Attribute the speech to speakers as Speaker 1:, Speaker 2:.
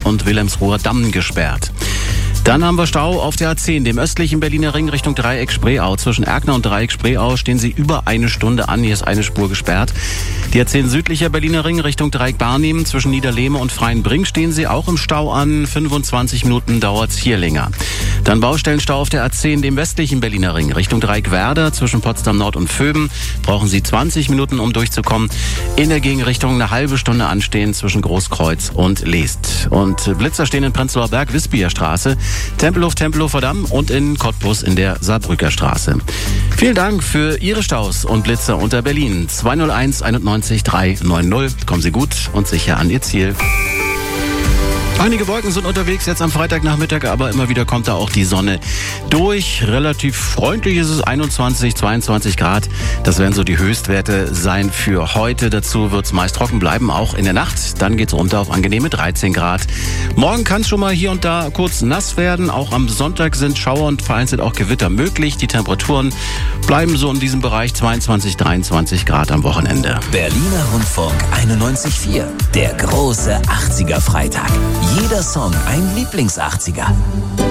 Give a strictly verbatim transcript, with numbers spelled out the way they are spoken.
Speaker 1: und Wilhelmsruher Damm gesperrt. Dann haben wir Stau auf der A zehn, dem östlichen Berliner Ring Richtung Dreieck Spreeau. Zwischen Erkner und Dreieck Spreeau stehen Sie über eine Stunde an. Hier ist eine Spur gesperrt. Die A zehn südlicher Berliner Ring Richtung Dreieck Barnim. Zwischen Niederlehme und Freienbrink stehen Sie auch im Stau an. fünfundzwanzig Minuten dauert's hier länger. Dann Baustellenstau auf der A zehn, dem westlichen Berliner Ring Richtung Dreieck Werder. Zwischen Potsdam Nord und Vöben brauchen Sie zwanzig Minuten, um durchzukommen. In der Gegenrichtung eine halbe Stunde anstehen zwischen Großkreuz und Leest. Und Blitzer stehen in Prenzlauer Berg, Wispia Straße, Tempelhof, Tempelhofer Damm und in Cottbus in der Saarbrücker Straße. Vielen Dank für Ihre Staus und Blitzer unter Berlin. zwei null eins einundneunzig dreihundertneunzig. Kommen Sie gut und sicher an Ihr Ziel. Einige Wolken sind unterwegs jetzt am Freitagnachmittag, aber immer wieder kommt da auch die Sonne durch. Relativ freundlich ist es, einundzwanzig, zweiundzwanzig Grad. Das werden so die Höchstwerte sein für heute. Dazu wird es meist trocken bleiben, auch in der Nacht. Dann geht es runter auf angenehme dreizehn Grad. Morgen kann es schon mal hier und da kurz nass werden. Auch am Sonntag sind Schauer und vereinzelt auch Gewitter möglich. Die Temperaturen bleiben so in diesem Bereich zweiundzwanzig, dreiundzwanzig Grad am Wochenende.
Speaker 2: Berliner Rundfunk einundneunzig Komma vier. Der große achtziger Freitag. Jeder Song ein Lieblings-achtziger.